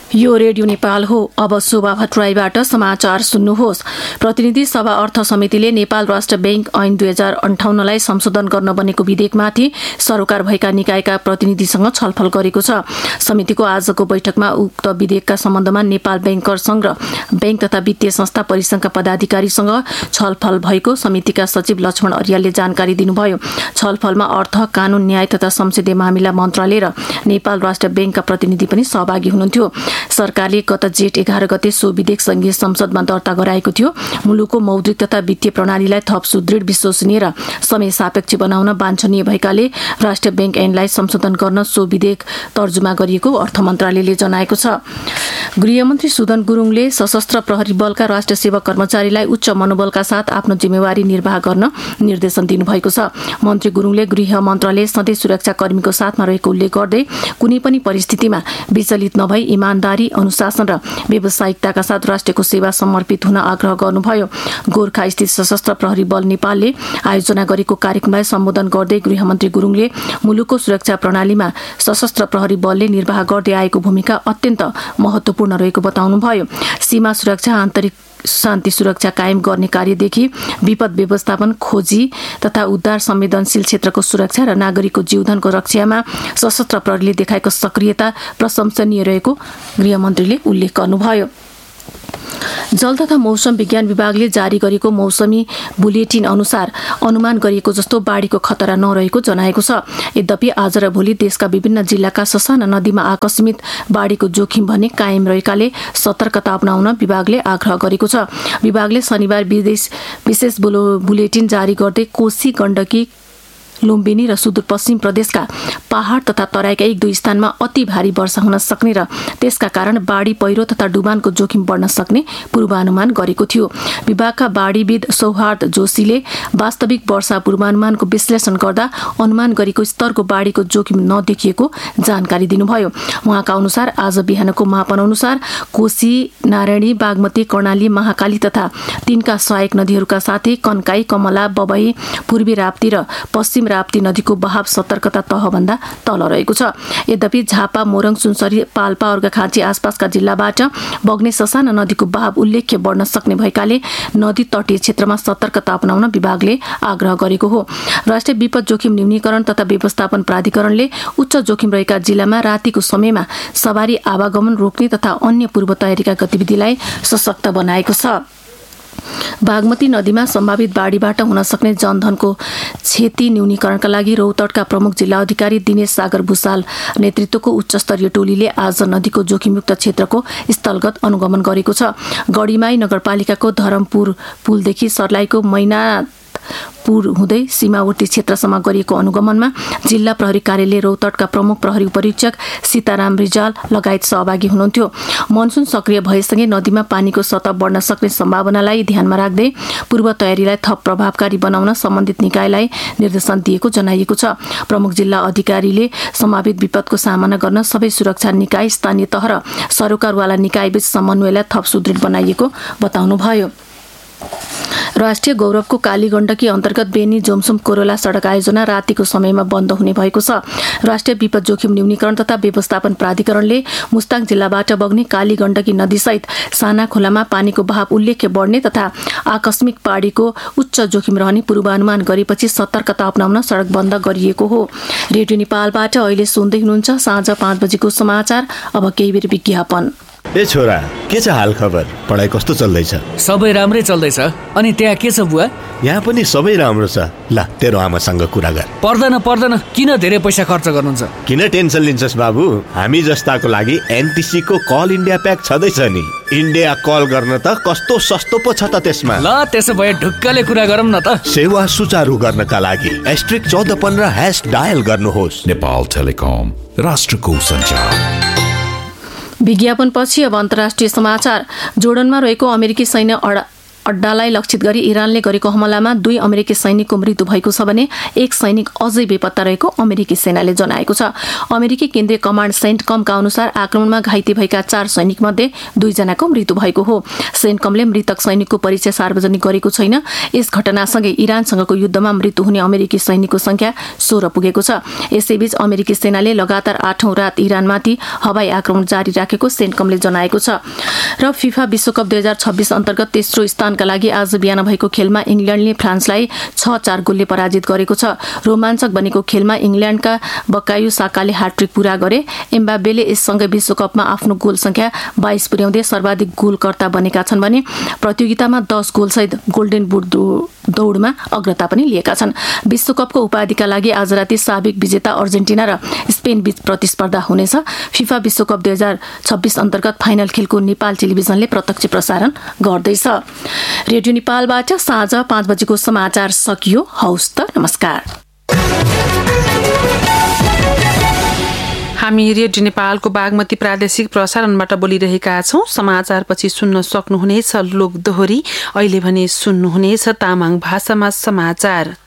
यो रेडियो नेपाल हो। अब शोभा भट्टराईबाट समाचार सुन्नुहोस्। प्रतिनिधि सभा अर्थ समितिले नेपाल राष्ट्र बैंक ऐन 2058लाई संशोधन गर्न बनेको विधेयकमाथि सरोकार भएका निकायका प्रतिनिधिसँग छलफल गरेको छ। समितिको आजको बैठकमा उक्त विधेयकका सम्बन्धमा नेपाल बैंकर संघ र बैंक तथा वित्तीय संस्था परिसंघका पदाधिकारीसँग छलफल भएको समितिका सचिव लक्ष्मण अर्यालले जानकारी दिनुभयो। छलफलमा अर्थ, कानून, न्याय तथा संसदीय मामिला मन्त्रालय र नेपाल राष्ट्र बैंकका प्रतिनिधि पनि सहभागी हुनुहुन्थ्यो। सरकारले गत जेठ 11 गते सो विधेयक संघीय संसदमा दर्ता गराएको थियो। मुलुकको मौद्रिक तथा वित्तीय प्रणालीलाई थप सुदृढ, विश्वसनीय र समय सापेक्ष बनाउन वाञ्छनीय भएकाले राष्ट्रिय बैंक ऐनलाई संशोधन गर्न सो विधेयक तर्जुमा गरिएको अर्थ मन्त्रालयले जनाएको छ। गृहमन्त्री सुदन गुरुङले सशस्त्र प्रहरी बलका राष्ट्र सेवा कर्मचारीलाई उच्च मनोबलका साथ आफ्नो जिम्मेवारी निर्वाह गर्न निर्देशन दिनुभएको छ। मन्त्री गुरुङले गृह मन्त्रालय सधैँ सुरक्षाकर्मीको साथमा रहेको उल्लेख गर्दै कुनै पनि परिस्थितिमा विचलित नभई इमानदारी, अनुशासन र व्यावसायिकताका साथ राष्ट्रको सेवा समर्पित हुन आग्रह गर्नुभयो। गोर्खा स्थित सशस्त्र प्रहरी बल नेपालले आयोजना गरेको कार्यक्रमलाई सम्बोधन गर्दै गृहमन्त्री गुरुङले मुलुकको सुरक्षा प्रणालीमा सशस्त्र प्रहरी बलले निर्वाह गर्दै आएको भूमिका अत्यन्त महत्वपूर्ण रहेको बताउनुभयो। सीमा सुरक्षा, आन्तरिक शान्ति सुरक्षा कायम गर्ने कार्यदेखि विपद व्यवस्थापन, खोजी तथा उद्धार, संवेदनशील क्षेत्रको सुरक्षा र नागरिकको जीवधनको रक्षामा सशस्त्र प्रहरीले देखाएको सक्रियता प्रशंसनीय रहेको गृहमन्त्रीले उल्लेख गर्नुभयो। जल तथा मौसम विज्ञान विभागले जारी गरेको मौसमी बुलेटिन अनुसार अनुमान गरिएको जस्तो बाढीको खतरा नरहेको जनाएको छ। यद्यपि आज र भोलि देशका विभिन्न जिल्लाका ससाना नदीमा आकस्मिक बाढीको जोखिम भने कायम रहेकाले सतर्कता अपनाउन विभागले आग्रह गरेको छ। विभागले शनिबार विशेष बुलेटिन जारी गर्दै कोशी, गण्डकी, लुम्बिनी र सुदूरपश्चिम प्रदेशका पहाड तथा तराईका 1-2 स्थानमा अति भारी वर्षा हुन सक्ने र त्यसका कारण बाढी, पहिरो तथा डुबानको जोखिम बढ्न सक्ने पूर्वानुमान गरेको थियो। विभागका बाढीविद सौहार्द जोशीले वास्तविक वर्षा पूर्वानुमानको विश्लेषण गर्दा अनुमान गरेको स्तरको बाढीको जोखिम नदेखिएको जानकारी दिनुभयो। उहाँका अनुसार आज बिहानको मापन अनुसार कोशी, नारायणी, बागमती, कर्णाली, महाकाली तथा तिनका सहायक नदीहरूका साथै कन्काई, कमला, बबई, पूर्वी राप्ती र पश्चिम राप्ती नदीको बहाव सतर्कता तहभन्दा तल रहेको छ। यद्यपि झापा, मोरङ, सुनसरी, पाल्पा, अर्घाखाँची आसपासका जिल्लाबाट बग्ने ससाना नदीको बहाव उल्लेख्य बढ्न सक्ने भएकाले नदी तटीय क्षेत्रमा सतर्कता अपनाउन विभागले आग्रह गरेको हो। राष्ट्रिय विपद जोखिम न्यूनीकरण तथा व्यवस्थापन प्राधिकरणले उच्च जोखिम रहेका जिल्लामा रातिको समयमा सवारी आवागमन रोक्ने तथा अन्य पूर्व तयारीका गतिविधिलाई सशक्त बनाएको छ। बागमती नदीमा सम्भावित बाढीबाट हुन सक्ने जनधनको क्षति न्यूनीकरणका लागि रौतहटका प्रमुख जिल्ला अधिकारी दिनेश सागर भूषाल नेतृत्वको उच्चस्तरीय टोलीले आज नदीको जोखिमयुक्त क्षेत्रको स्थलगत अनुगमन गरेको छ। गढीमाई नगरपालिकाको धरमपुर पुलदेखि सर्लाहीको मैनापुर हुँदै सीमावर्ती क्षेत्रसम्म गरिएको अनुगमनमा जिल्ला प्रहरी कार्यालय रौतहटका प्रमुख प्रहरी उपरीक्षक सीताराम रिजाल लगायत सहभागी हुनुहुन्थ्यो। मनसुन सक्रिय भएसँगै नदीमा पानीको सतह बढ्न सक्ने सम्भावनालाई ध्यानमा राख्दै पूर्व तयारीलाई थप प्रभावकारी बनाउन सम्बन्धित निकायलाई निर्देशन दिएको जनाइएको छ। प्रमुख जिल्ला अधिकारीले सम्भावित विपदको सामना गर्न सबै सुरक्षा निकाय, स्थानीय तह र सरोकारवाला निकायबीच समन्वयलाई थप सुदृढ बनाइएको बताउनुभयो। राष्ट्रिय गौरवको काली गण्डकी अन्तर्गत बेनी जोमसुम कोरोला सडक आयोजना रातिको समयमा बन्द हुने भएको छ। राष्ट्रिय विपद जोखिम न्यूनीकरण तथा व्यवस्थापन प्राधिकरणले मुस्ताङ जिल्लाबाट बग्ने काली गण्डकी नदीसहित साना खोलामा पानीको बहाव उल्लेख्य बढ्ने तथा आकस्मिक बाढीको उच्च जोखिम रहने पूर्वानुमान गरेपछि सतर्कता अपनाउन सडक बन्द गरिएको हो। रेडियो नेपालबाट अहिले सुन्दै हुनुहुन्छ साँझ 5 बजेको समाचार। अब केही बेर विज्ञापन। ए छोरा, के छ हाल खबर? पढाइ कस्तो चल्दैछ? सबै राम्रै चल्दैछ। अनि त्यहाँ के छ बुवा? यहाँ पनि सबै राम्रो छ। ल, तेरो आमासँग कुरा गर। पर्दैन, किन धेरै पैसा खर्च गर्नुहुन्छ? किन टेन्सन लिन्छस् बाबु? हामी जस्ताको लागि एनटिसी को कल इन्डिया प्याक छँदैछ नि। इन्डिया कल गर्न त कस्तो सस्तो पो छ त त्यसमा। ल, त्यसो भए ढुक्कले कुरा गरौँ न त। सेवा सुचारू गर्नका लागि *1415# डायल गर्नुहोस्। नेपाल टेलिकम, राष्ट्रको सञ्चार। विज्ञापनपछि अब अन्तर्राष्ट्रिय समाचार। जोर्डनमा रहेको अमेरिकी सैन्य अड्डालाई लक्षित गरी इरानले गरेको हमलामा 2 अमेरिकी सैनिकको मृत्यु भएको छ भने 1 सैनिक अझै बेपत्ता रहेको अमेरिकी सेनाले जनाएको छ। अमेरिकी केन्द्रीय कमान्ड सेन्टकमका अनुसार आक्रमणमा घाइते भएका 4 सैनिक मध्ये 2 जनाको मृत्यु भएको हो। सेन्टकमले मृतक सैनिकको परिचय सार्वजनिक गरेको छैन। यस घटनासँगै इरानसँगको युद्धमा मृत्यु हुने अमेरिकी सैनिकको संख्या 16 पुगेको छ। यसैबीच अमेरिकी सेनाले लगातार 8औं रात इरानमाथि हवाई आक्रमण जारी राखेको सेन्टकमले जनाएको छ। र फिफा विश्वकप 2026 अन्तर्गत तेस्रो स्थानका लागि आज बिहान भएको खेलमा इङ्ल्यान्डले फ्रान्सलाई 6-4 गोलले पराजित गरेको छ। रोमाञ्चक बनेको खेलमा इङ्ल्यान्डका बकायु साकाले ह्याट्रिक पूरा गरे। एम्बापेले यससँगै विश्वकपमा आफ्नो गोल संख्या 22 पुर्याउँदै सर्वाधिक गोलकर्ता बनेका छन् भने प्रतियोगितामा 10 गोलसहित गोल्डन बुट दौडमा अग्रता पनि लिएका छन्। विश्वकपको उपाधिका लागि आज राति साबिक विजेता अर्जेन्टिना र स्पेन बीच प्रतिस्पर्धा हुनेछ। फिफा विश्वकप 2026 अन्तर्गत फाइनल खेलको नेपाल टेलिभिजनले प्रत्यक्ष प्रसारण गर्दैछ। रेडियो नेपालबाट साँझ 5 बजेको समाचार सकियो। हौस् त, नमस्कार। हामी रेडियो नेपालको बागमती प्रादेशिक प्रसारणबाट बोलिरहेका छौं। समाचारपछि सुन्न सक्नुहुनेछ लोक दोहोरी। अहिले भने सुन्नुहुनेछ तामाङ भाषामा समाचार।